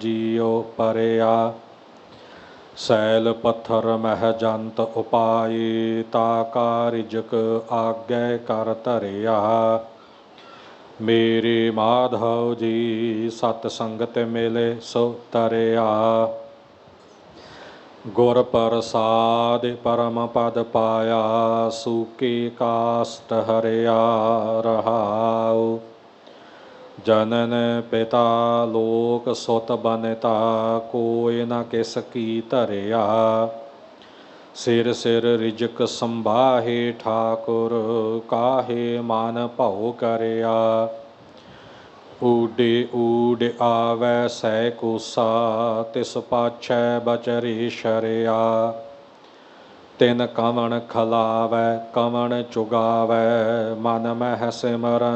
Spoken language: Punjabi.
ਜੀਉ ਪਰਿਆ। ਸੈਲ ਪੱਥਰ ਮਹਿ ਜੰਤ ਉਪਾਈ, ਤਾ ਕਾ ਰਿਜਕ ਆਗੈ ਕਰ ਧਰਿਆ। ਮੇਰੇ ਮਾਧਵ ਜੀ ਸਤ ਸੰਗਤ ਮਿਲੇ ਸੋ ਤਰਿਆ। ਗੁਰ ਪ੍ਰਸਾਦਿ ਪਰਮ ਪਦ ਪਾਇਆ, ਸੂਕੀ ਕਾਸਟ ਹਰਿਆ ਰਹਾਉ। ਜਨਨ ਪਿਤਾ ਲੋਕ ਸੁਤ ਬਨਿਤਾ, ਕੋਇ ਨ ਕਿਸ ਕੀ ਧਰਿਆ। ਸਿਰ ਸਿਰ ਰਿਜਕ ਸੰਭਾਹੇ ਠਾਕੁਰ, ਕਾਹੇ ਮਨ ਭਉ ਕਰਿਆ। ਊਡੇ ਊਡ ਆਵੈ ਸਹਿ ਕੂਸਾ, ਤਿਸ ਪਾਛੈ ਬਚਰੇ ਸ਼ਰਿਆ। ਤਿਨ ਕਵਣ ਖਲਾਵੈ ਕਵਣ ਚੁਗਾਵੈ, ਮਨ ਮਹਿ ਸਿਮਰਨ